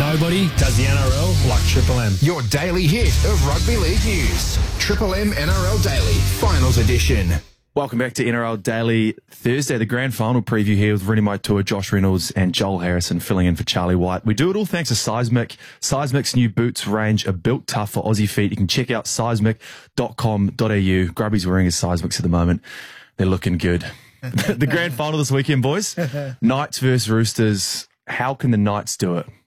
Nobody does the NRL like Triple M. Your daily hit of rugby league news. Triple M NRL Daily, Finals Edition. Welcome back to NRL Daily Thursday, the grand final preview here with Rennie Maitua, Josh Reynolds and Joel Harrison filling in for Charlie White. We do it all thanks to Seismic. Seismic's new boots range are built tough for Aussie feet. You can check out seismic.com.au. Grubby's wearing his Seismics at the moment. They're looking good. The grand final this weekend, boys. Knights versus Roosters. How can the Knights do it?